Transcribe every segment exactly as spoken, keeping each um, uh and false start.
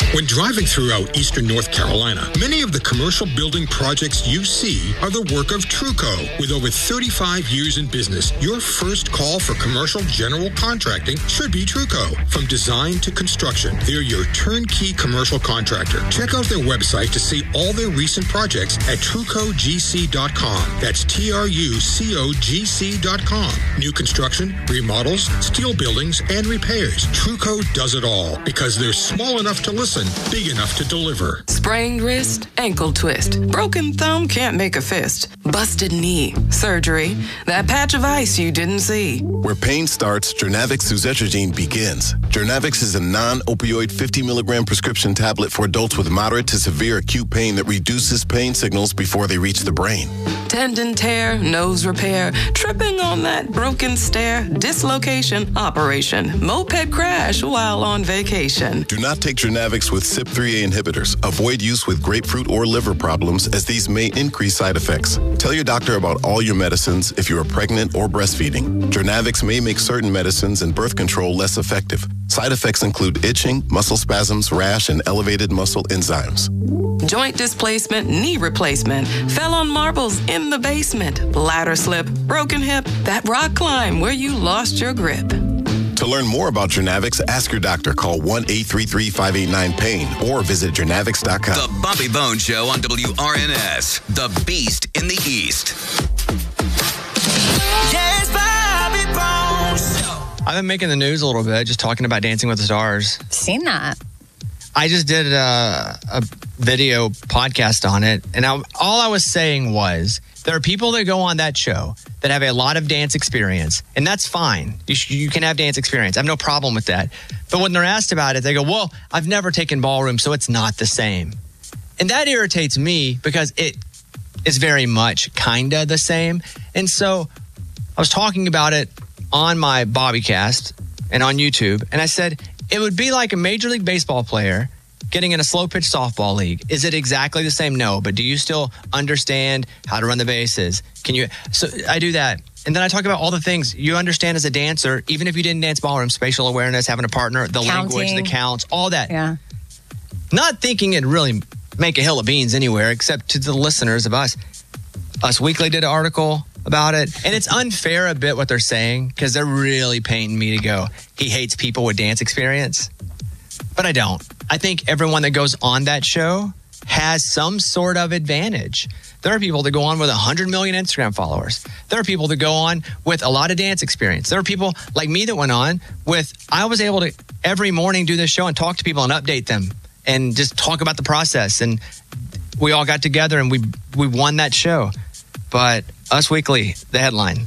When driving throughout eastern North Carolina, many of the commercial building projects you see are the work of Truco. With over thirty-five years in business, your first call for commercial general contracting should be Truco. From design to construction, they're your turnkey commercial contractor. Check out their website to see all their recent projects at truco g c dot com. That's T R U C O G C dot com. New construction, remodels, steel buildings, and repairs. Truco does it all because they're small enough to listen, big enough to deliver. Sprained wrist, ankle twist, broken thumb can't make a fist, busted knee, surgery, that patch of ice you didn't see. Where pain starts, Jernavix suzetrigine begins. Jernavix is a non-opioid fifty milligram prescription tablet for adults with moderate to severe acute pain that reduces pain signals before they reach the brain. Tendon tear, nose repair, tripping on that broken stair, dislocation, operation, moped crash while on vacation. Do not take Jernavix with C Y P three A inhibitors. Avoid use with grapefruit or liver problems as these may increase side effects. Tell your doctor about all your medicines if you are pregnant or breastfeeding. Jernavix may make certain medicines and birth control less effective. Side effects include itching, muscle spasms, rash, and elevated muscle enzymes. Joint displacement, knee replacement, fell on marbles in the basement, ladder slip, broken hip, that rock climb where you lost your grip. To learn more about Jernavix, ask your doctor. Call one eight three three, five eight nine, pain or visit jernavix dot com. The Bobby Bones Show on W R N S, the Beast in the East. Yes, Bobby Bones. I've been making the news a little bit, just talking about Dancing with the Stars. Seen that. I just did a, a video podcast on it, and I, all I was saying was there are people that go on that show that have a lot of dance experience, and that's fine. You, sh- you can have dance experience. I have no problem with that. But when they're asked about it, they go, well, I've never taken ballroom, so it's not the same. And that irritates me because it is very much kind of the same. And so I was talking about it on my Bobbycast and on YouTube, and I said, it would be like a Major League Baseball player getting in a slow pitch softball league. Is it exactly the same? No, but do you still understand how to run the bases? Can you? So I do that. And then I talk about all the things you understand as a dancer, even if you didn't dance ballroom, spatial awareness, having a partner, the Counting. language, the counts, all that. Yeah. Not thinking it'd really make a hill of beans anywhere, except to the listeners of us. Us Weekly did an article about it. And it's unfair a bit what they're saying because they're really painting me to go, he hates people with dance experience. But I don't. I think everyone that goes on that show has some sort of advantage. There are people that go on with one hundred million Instagram followers. There are people that go on with a lot of dance experience. There are people like me that went on with, I was able to every morning do this show and talk to people and update them and just talk about the process. And we all got together and we we won that show. But Us Weekly, the headline,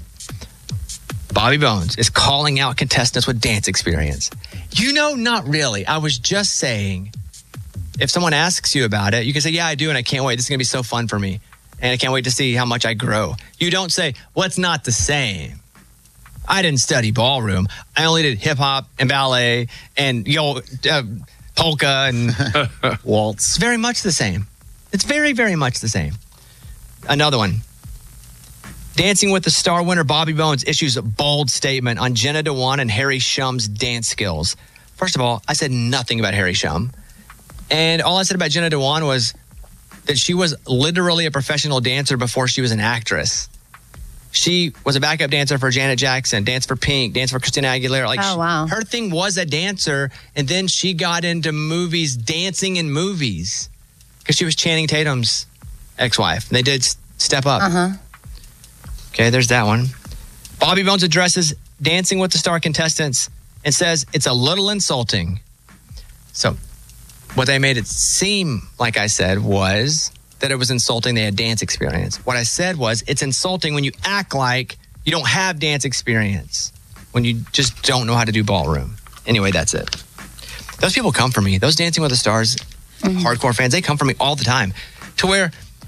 Bobby Bones is calling out contestants with dance experience. You know, not really. I was just saying, if someone asks you about it, you can say, yeah, I do, and I can't wait. This is going to be so fun for me, and I can't wait to see how much I grow. You don't say, well, it's not the same. I didn't study ballroom. I only did hip-hop and ballet and yo, uh, polka and waltz. It's very much the same. It's very, very much the same. Another one. Dancing with the Star winner Bobby Bones issues a bold statement on Jenna Dewan and Harry Shum's dance skills. First of all, I said nothing about Harry Shum. And all I said about Jenna Dewan was that she was literally a professional dancer before she was an actress. She was a backup dancer for Janet Jackson, danced for Pink, danced for Christina Aguilera. Like oh, wow. Her thing was a dancer, and then she got into movies, dancing in movies, because she was Channing Tatum's ex-wife. And they did Step Up. Uh-huh. Okay, there's that one. Bobby Bones addresses Dancing with the Star contestants and says it's a little insulting. So what they made it seem like I said was that it was insulting they had dance experience. What I said was it's insulting when you act like you don't have dance experience, when you just don't know how to do ballroom. Anyway, that's it. Those people come for me. Those Dancing with the Stars mm-hmm. hardcore fans, they come for me all the time. To where,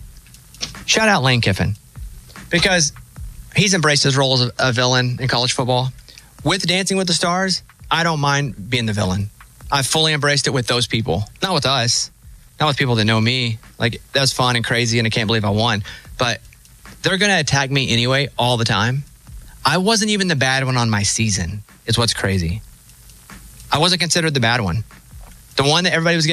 shout out Lane Kiffin, because he's embraced his role as a villain in college football. With Dancing with the Stars, I don't mind being the villain. I've fully embraced it with those people. Not with us. Not with people that know me. Like, that was fun and crazy and I can't believe I won. But they're going to attack me anyway all the time. I wasn't even the bad one on my season, is what's crazy. I wasn't considered the bad one. The one that everybody was getting